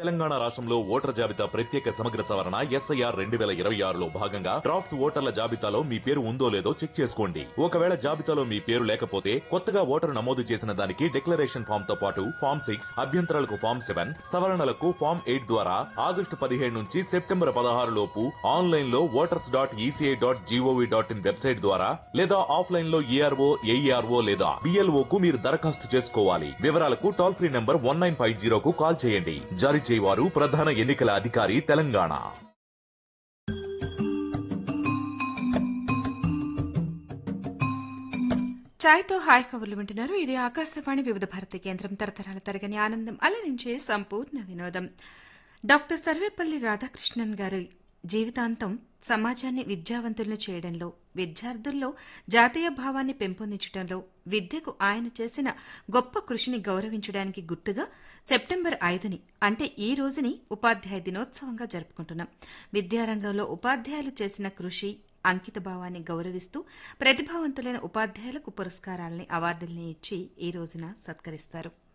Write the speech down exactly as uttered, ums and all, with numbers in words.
తెలంగాణ రాష్ట్రంలో ఓటర్ జాబితా ప్రత్యేక సమగ్ర సవరణ ఎస్ఐఆర్ రెండు వేల ఇరవై ఆరులో భాగంగా డ్రాఫ్ట్స్ ఓటర్ల జాబితాలో మీ పేరు ఉందో లేదో చెక్ చేసుకోండి. ఒకవేళ జాబితాలో మీ పేరు లేకపోతే కొత్తగా ఓటరు నమోదు చేసిన దానికి డిక్లరేషన్ ఫామ్ తో పాటు ఫామ్ సిక్స్ అభ్యంతరాలకు ఫామ్ సెవెన్ సవరణలకు ఫామ్ ఎయిట్ ద్వారా ఆగస్టు పదిహేడు నుంచి సెప్టెంబర్ పదహారు లోపు ఆన్లైన్ లో voters dot ECI dot GOV dot in website ద్వారా లేదా ఆఫ్లైన్ లో ఈఆర్ఓ ఏఈఆర్ఓ లేదా బిఎల్ఓ కు మీరు దరఖాస్తు చేసుకోవాలి. వివరాలకు toll free number one nine five జీరోకు call చేయండి. జారీ చేయవారు ప్రధాన ఎన్నికల అధికారి తెలంగాణ. చాయ్తో హాయ్ కబుర్లు వింటున్నారు. ఇది ఆకాశవాణి వివిధ భారతి కేంద్రం. తరతరాల తరగని ఆనందం అలరించే సంపూర్ణ వినోదం. డాక్టర్ సర్వేపల్లి రాధాకృష్ణన్ గారి జీవితాంతం సమాజాన్ని విద్యావంతులను చేయడంలో, విద్యార్థుల్లో జాతీయ భావాన్ని పెంపొందించడంలో, విద్యకు ఆయన చేసిన గొప్ప కృషిని గౌరవించడానికి గుర్తుగా సెప్టెంబర్ ఐదుని అంటే ఈ రోజుని ఉపాధ్యాయ దినోత్సవంగా జరుపుకుంటున్నాం. విద్యారంగంలో ఉపాధ్యాయులు చేసిన కృషి, అంకిత భావాన్ని గౌరవిస్తూ ప్రతిభావంతులైన ఉపాధ్యాయులకు పురస్కారాలని, అవార్డుల్ని ఇచ్చి ఈ రోజున సత్కరిస్తారు.